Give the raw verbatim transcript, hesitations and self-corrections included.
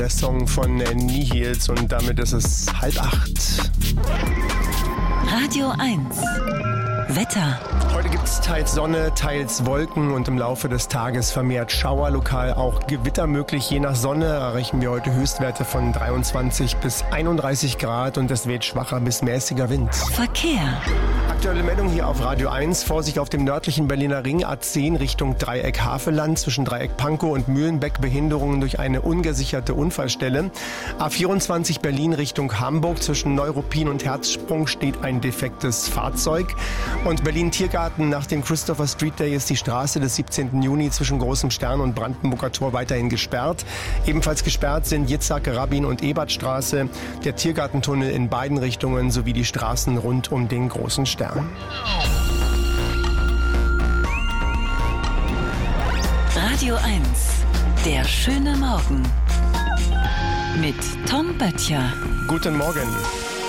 Der Song von Nihils und damit ist es halb acht. Radio eins. Wetter. Heute gibt es teils Sonne, teils Wolken und im Laufe des Tages vermehrt Schauer, lokal auch Gewitter möglich. Je nach Sonne erreichen wir heute Höchstwerte von dreiundzwanzig bis einunddreißig Grad und es weht schwacher bis mäßiger Wind. Verkehr. Aktuelle Meldung hier auf Radio eins. Vorsicht auf dem nördlichen Berliner Ring A zehn Richtung Dreieck Havelland zwischen Dreieck Pankow und Mühlenbeck. Behinderungen durch eine ungesicherte Unfallstelle. A vierundzwanzig Berlin Richtung Hamburg zwischen Neuruppin und Herzsprung steht ein defektes Fahrzeug. Und Berlin-Tiergarten nach dem Christopher Street Day ist die Straße des siebzehnten Juni zwischen Großem Stern und Brandenburger Tor weiterhin gesperrt. Ebenfalls gesperrt sind Jitzhak, Rabin und Ebertstraße, der Tiergartentunnel in beiden Richtungen sowie die Straßen rund um den Großen Stern. Radio eins. Der schöne Morgen. Mit Tom Böttcher. Guten Morgen.